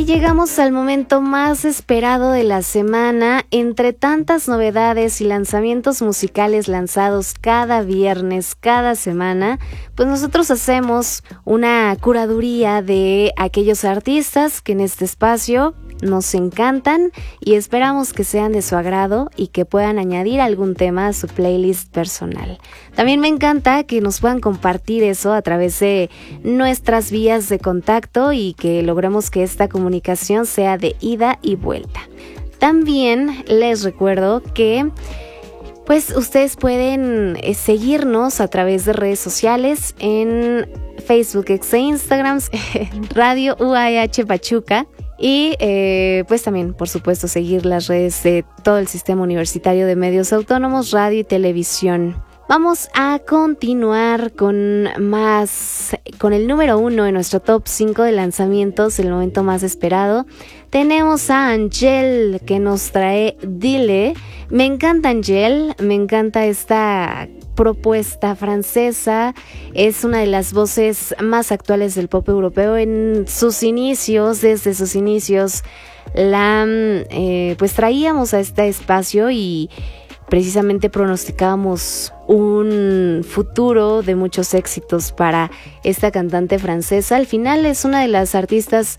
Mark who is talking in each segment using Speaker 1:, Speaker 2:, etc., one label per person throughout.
Speaker 1: Y llegamos al momento más esperado de la semana. Entre tantas novedades y lanzamientos musicales lanzados cada viernes, cada semana, pues nosotros hacemos una curaduría de aquellos artistas que en este espacio nos encantan y esperamos que sean de su agrado y que puedan añadir algún tema a su playlist personal. También me encanta que nos puedan compartir eso a través de nuestras vías de contacto y que logremos que esta comunicación sea de ida y vuelta. También les recuerdo que pues ustedes pueden seguirnos a través de redes sociales en Facebook e Instagram, Radio UAH Pachuca. Y pues también, por supuesto, seguir las redes de todo el Sistema Universitario de Medios Autónomos, radio y televisión. Vamos a continuar con el número 1 de nuestro top 5 de lanzamientos, el momento más esperado. Tenemos a Angèle que nos trae Dile. Me encanta Angèle, me encanta esta propuesta francesa. Es una de las voces más actuales del pop europeo. En sus inicios, desde sus inicios, pues traíamos a este espacio y precisamente pronosticábamos un futuro de muchos éxitos para esta cantante francesa. Al final es una de las artistas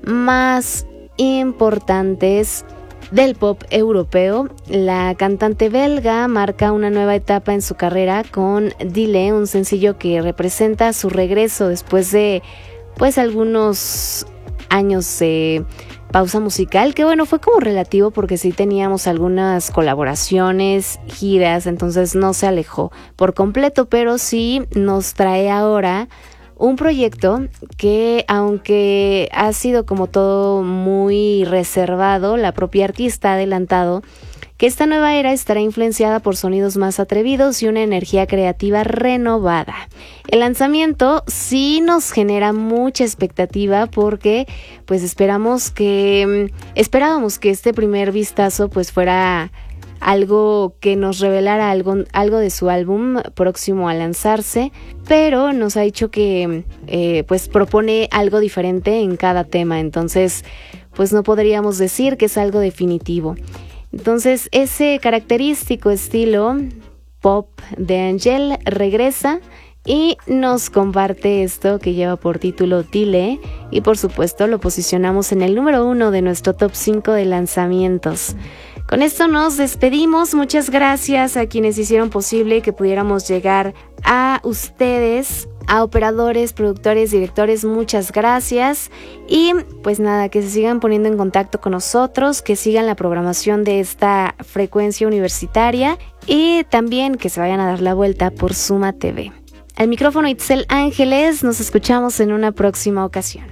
Speaker 1: más importantes del pop europeo. La cantante belga marca una nueva etapa en su carrera con Dile, un sencillo que representa su regreso después de pues algunos años de pausa musical, que bueno, fue como relativo porque sí teníamos algunas colaboraciones, giras, entonces no se alejó por completo, pero sí nos trae ahora un proyecto que, aunque ha sido como todo muy reservado, la propia artista ha adelantado que esta nueva era estará influenciada por sonidos más atrevidos y una energía creativa renovada. El lanzamiento sí nos genera mucha expectativa porque pues esperábamos que este primer vistazo pues fuera algo que nos revelara algo de su álbum próximo a lanzarse, pero nos ha dicho que pues propone algo diferente en cada tema, entonces pues no podríamos decir que es algo definitivo. Entonces ese característico estilo pop de Angèle regresa y nos comparte esto que lleva por título Dile, y por supuesto lo posicionamos en el número 1 de nuestro top 5 de lanzamientos. Con esto nos despedimos. Muchas gracias a quienes hicieron posible que pudiéramos llegar a ustedes, a operadores, productores, directores, muchas gracias. Y pues nada, que se sigan poniendo en contacto con nosotros, que sigan la programación de esta frecuencia universitaria y también que se vayan a dar la vuelta por Suma TV. Al micrófono Itzel Ángeles, nos escuchamos en una próxima ocasión.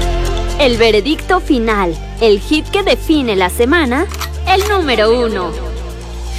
Speaker 2: El veredicto final, el hit que define la semana, el número 1.